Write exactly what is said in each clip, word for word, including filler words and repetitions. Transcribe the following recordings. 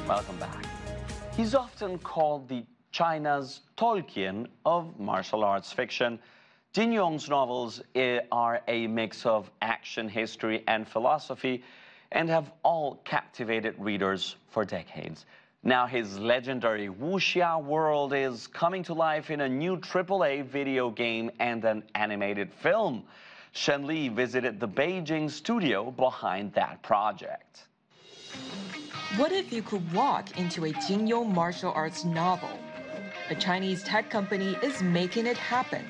Welcome back. He's often called the China's Tolkien of martial arts fiction. Jin Yong's novels are a mix of action, history, and philosophy, and have all captivated readers for decades. Now his legendary Wuxia world is coming to life in a new triple A video game and an animated film. Shen Li visited the Beijing studio behind that project. What if you could walk into a Jin Yong martial arts novel? A Chinese tech company is making it happen.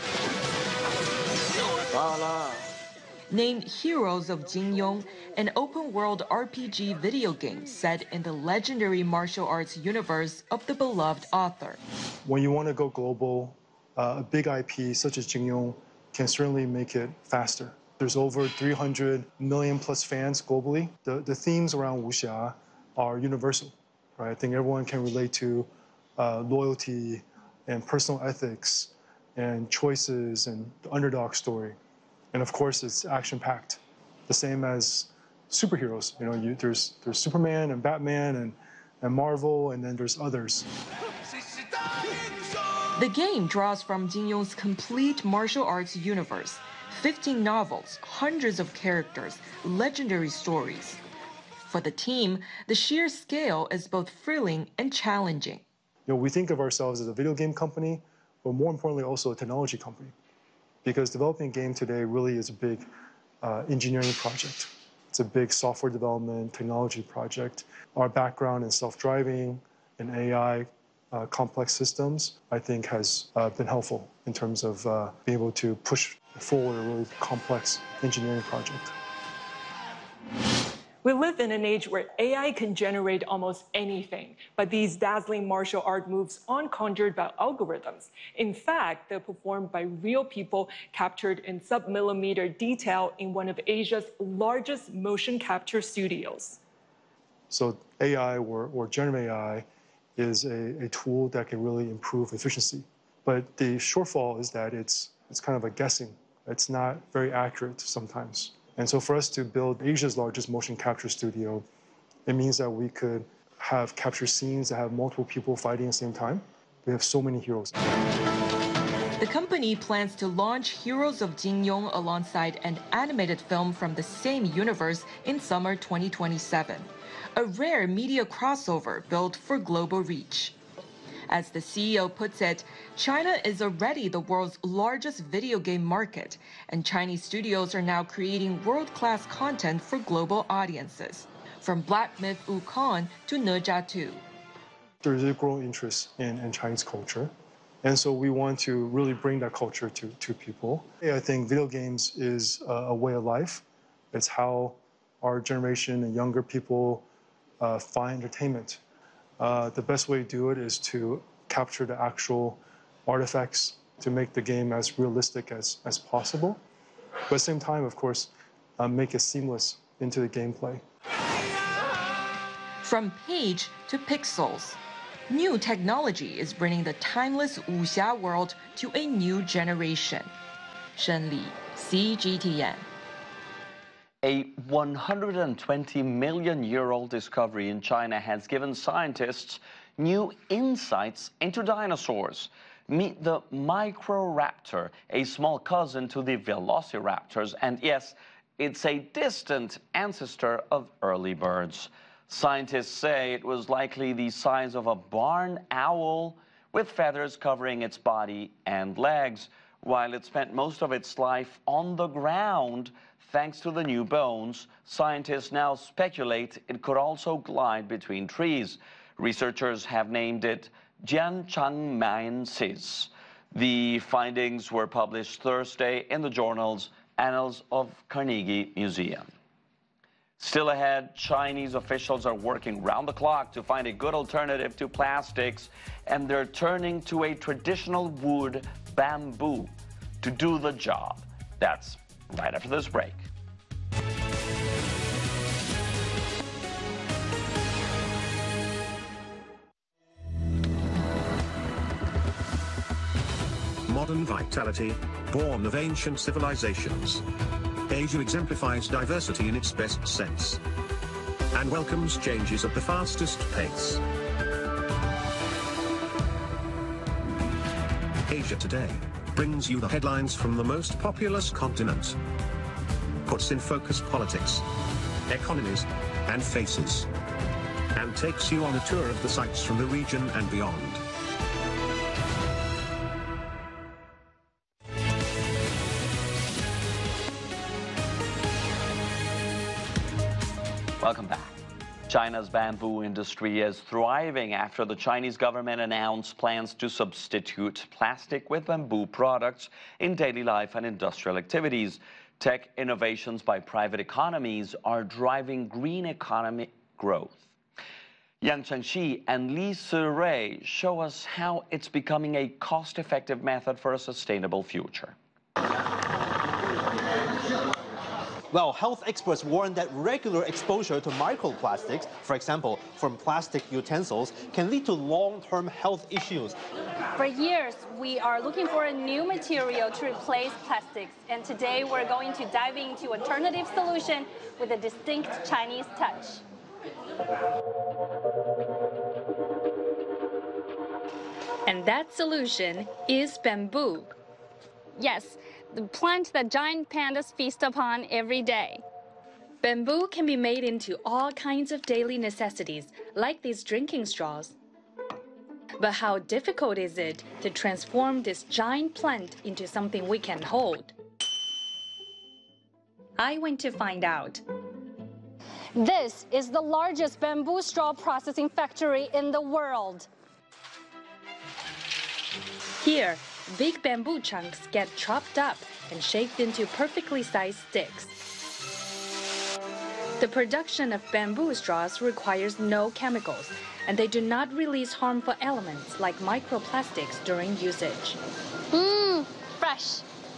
Named Heroes of Jin Yong, an open-world R P G video game set in the legendary martial arts universe of the beloved author. When you want to go global, uh, a big I P such as Jin Yong can certainly make it faster. There's over three hundred million plus fans globally. The, the themes around wuxia are universal, right? I think everyone can relate to uh, loyalty and personal ethics and choices and the underdog story. And of course, it's action-packed, the same as superheroes. You know, you, there's, there's Superman and Batman and, and Marvel, and then there's others. The game draws from Jin Yong's complete martial arts universe. fifteen novels, hundreds of characters, legendary stories. For the team, the sheer scale is both thrilling and challenging. You know, we think of ourselves as a video game company, but more importantly, also a technology company. Because developing a game today really is a big uh, engineering project. It's a big software development, technology project. Our background in self-driving and A I uh, complex systems, I think, has uh, been helpful in terms of uh, being able to push forward a really complex engineering project. We live in an age where A I can generate almost anything, but these dazzling martial art moves aren't conjured by algorithms. In fact, they're performed by real people captured in sub-millimeter detail in one of Asia's largest motion capture studios. So A I or, or generative A I is a, a tool that can really improve efficiency. But the shortfall is that it's, it's kind of a guessing. It's not very accurate sometimes. And so for us to build Asia's largest motion capture studio, it means that we could have capture scenes that have multiple people fighting at the same time. We have so many heroes. The company plans to launch Heroes of Jin Yong alongside an animated film from the same universe in summer twenty twenty-seven, a rare media crossover built for global reach. As the C E O puts it, China is already the world's largest video game market, and Chinese studios are now creating world-class content for global audiences, from Black Myth Wukong to Ne Zha two. There is a growing interest in, in Chinese culture, and so we want to really bring that culture to, to people. I think video games is a, a way of life. It's how our generation and younger people uh, find entertainment. Uh, the best way to do it is to capture the actual artifacts to make the game as realistic as, as possible. But at the same time, of course, uh, make it seamless into the gameplay. From page to pixels, new technology is bringing the timeless wuxia world to a new generation. Shen Li, C G T N. A one hundred twenty million year old discovery in China has given scientists new insights into dinosaurs. Meet the Microraptor, a small cousin to the Velociraptors, and yes, it's a distant ancestor of early birds. Scientists say it was likely the size of a barn owl, with feathers covering its body and legs, while it spent most of its life on the ground. Thanks to the new bones, scientists now speculate it could also glide between trees. Researchers have named it Jianchangmiansis. The findings were published Thursday in the journals Annals of Carnegie Museum. Still ahead, Chinese officials are working round the clock to find a good alternative to plastics, and they're turning to a traditional wood, bamboo, to do the job. That's right after this break. Modern vitality, born of ancient civilizations. Asia exemplifies diversity in its best sense. and welcomes changes at the fastest pace. Asia Today brings you the headlines from the most populous continent, puts in focus politics, economies, and faces, and takes you on a tour of the sights from the region and beyond. Welcome back. China's bamboo industry is thriving after the Chinese government announced plans to substitute plastic with bamboo products in daily life and industrial activities. Tech innovations by private economies are driving green economic growth. Yang Chengxi and Li Sirui show us how it's becoming a cost-effective method for a sustainable future. Well, health experts warn that regular exposure to microplastics, for example, from plastic utensils, can lead to long-term health issues. For years, we are looking for a new material to replace plastics, and today we're going to dive into an alternative solution with a distinct Chinese touch. And that solution is bamboo. Yes, the plant that giant pandas feast upon every day. Bamboo can be made into all kinds of daily necessities, like these drinking straws. But how difficult is it to transform this giant plant into something we can hold? I went to find out. This is the largest bamboo straw processing factory in the world. Here, big bamboo chunks get chopped up and shaped into perfectly sized sticks. The production of bamboo straws requires no chemicals, and they do not release harmful elements like microplastics during usage. Mmm, fresh.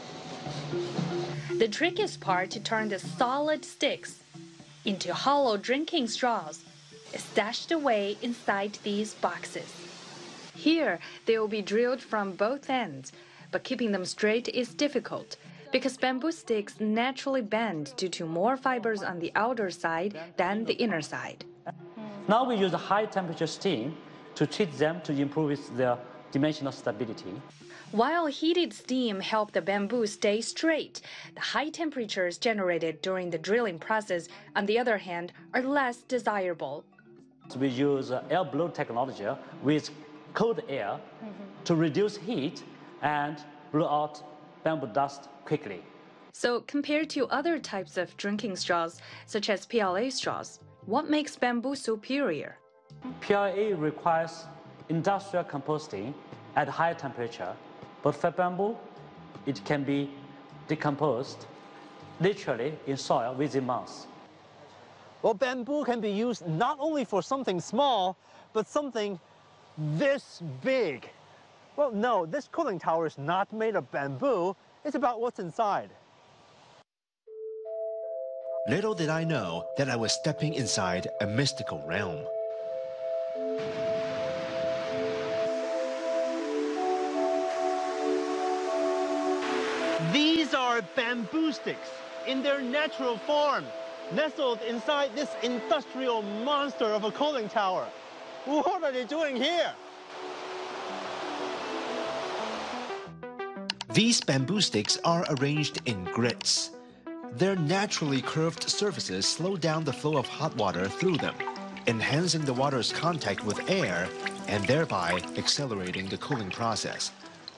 The trick is part to turn the solid sticks into hollow drinking straws, stashed away inside these boxes. Here, they will be drilled from both ends, but keeping them straight is difficult because bamboo sticks naturally bend due to more fibers on the outer side than the inner side. Now we use high-temperature steam to treat them to improve their dimensional stability. While heated steam helps the bamboo stay straight, the high temperatures generated during the drilling process, on the other hand, are less desirable. We use uh, air blow technology with cold air mm-hmm. to reduce heat and blow out bamboo dust quickly. So compared to other types of drinking straws, such as P L A straws, what makes bamboo superior? P L A requires industrial composting at high temperature, but for bamboo, it can be decomposed literally in soil within months. Well, bamboo can be used not only for something small, but something this big. Well, no, this cooling tower is not made of bamboo. It's about what's inside. Little did I know that I was stepping inside a mystical realm. These are bamboo sticks in their natural form, nestled inside this industrial monster of a cooling tower. What are they doing here? These bamboo sticks are arranged in grits. Their naturally curved surfaces slow down the flow of hot water through them, enhancing the water's contact with air and thereby accelerating the cooling process.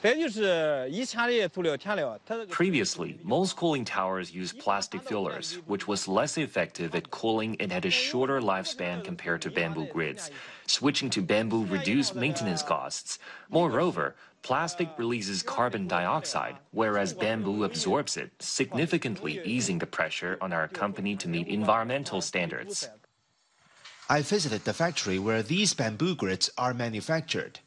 Previously, most cooling towers used plastic fillers, which was less effective at cooling and had a shorter lifespan compared to bamboo grids. Switching to bamboo reduced maintenance costs. Moreover, plastic releases carbon dioxide, whereas bamboo absorbs it, significantly easing the pressure on our company to meet environmental standards. I visited the factory where these bamboo grits are manufactured.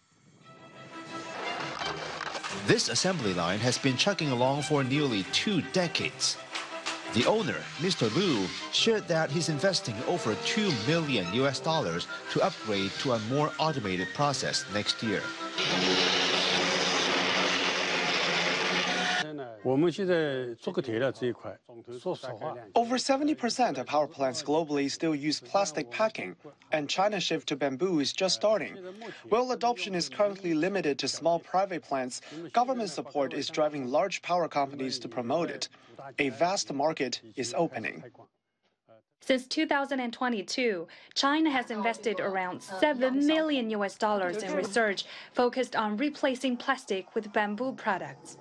This assembly line has been chugging along for nearly two decades. The owner, Mister Liu, shared that he's investing over two million U S dollars to upgrade to a more automated process next year. Over seventy percent of power plants globally still use plastic packing, and China's shift to bamboo is just starting. While adoption is currently limited to small private plants, government support is driving large power companies to promote it. A vast market is opening. Since two thousand twenty-two, China has invested around seven million U S dollars in research focused on replacing plastic with bamboo products.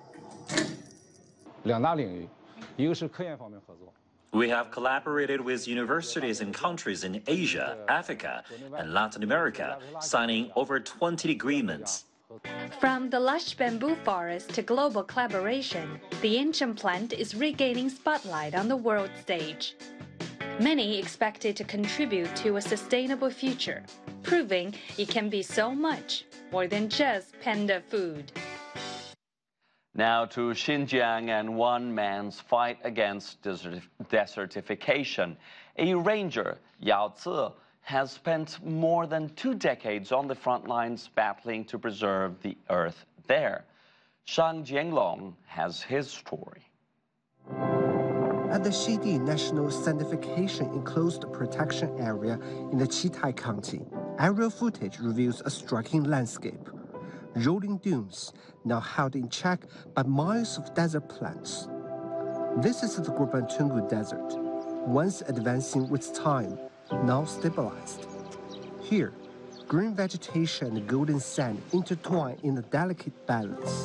We have collaborated with universities in countries in Asia, Africa, and Latin America, signing over twenty agreements. From the lush bamboo forest to global collaboration, the ancient plant is regaining spotlight on the world stage. Many expect it to contribute to a sustainable future, proving it can be so much more than just panda food. Now to Xinjiang and one man's fight against desert desertification. A ranger, Yao Zi, has spent more than two decades on the front lines battling to preserve the earth there. Shang Jianglong has his story. At the Shidi National Sanctification Enclosed Protection Area in the Qitai County, aerial footage reveals a striking landscape. Rolling dunes, now held in check by miles of desert plants. This is the Gurbantungu Desert, once advancing with time, now stabilized. Here, green vegetation and golden sand intertwine in a delicate balance.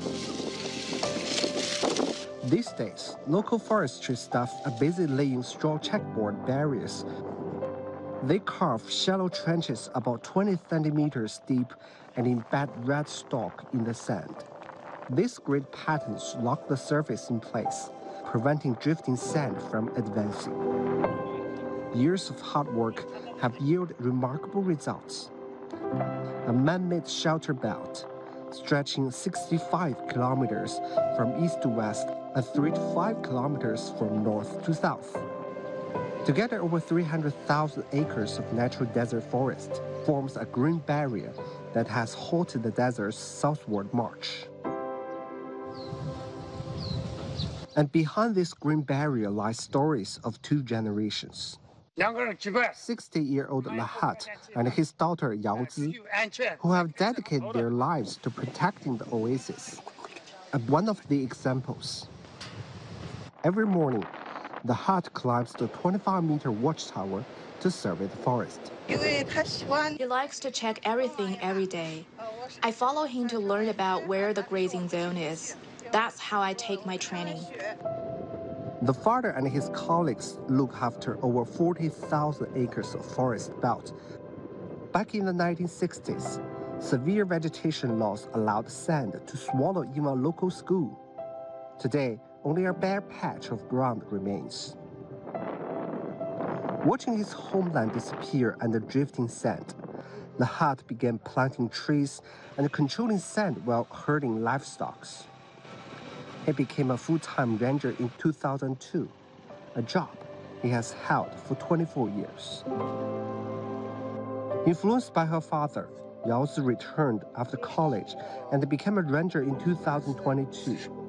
These days, local forestry staff are busy laying straw checkboard barriers. They carve shallow trenches about twenty centimeters deep and embed red stalk in the sand. These grid patterns lock the surface in place, preventing drifting sand from advancing. Years of hard work have yielded remarkable results. A man-made shelter belt, stretching sixty-five kilometers from east to west and three to five kilometers from north to south. Together, over three hundred thousand acres of natural desert forest forms a green barrier that has halted the desert's southward march. And behind this green barrier lie stories of two generations. sixty-year-old Lahat and his daughter Yao Zi, who have dedicated their lives to protecting the oasis. And one of the examples. Every morning, the Lahat climbs the twenty-five meter watchtower to survey the forest. He likes to check everything every day. I follow him to learn about where the grazing zone is. That's how I take my training. The father and his colleagues look after over forty thousand acres of forest belt. Back in the nineteen sixties, severe vegetation loss allowed sand to swallow even a local school. Today, only a bare patch of ground remains. Watching his homeland disappear under drifting sand, Lahat began planting trees and controlling sand while herding livestock. He became a full-time ranger in two thousand two, a job he has held for twenty-four years. Influenced by her father, Yao Zi returned after college and became a ranger in two thousand twenty-two.